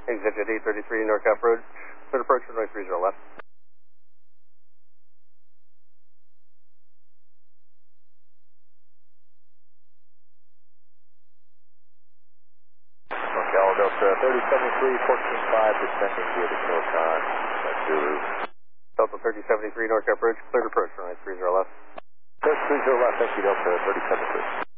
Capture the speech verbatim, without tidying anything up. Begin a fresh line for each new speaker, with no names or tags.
Exit eight thirty-three North Cap Road, clear to approach runway three zero left.
Norcal Delta thirty seventy-three, fourteen five, descending via the Silicon, Zulu.
Delta thirty seventy-three North Cap Road, clear to approach runway three zero left.
three zero left, thank you, Delta thirty seventy-three.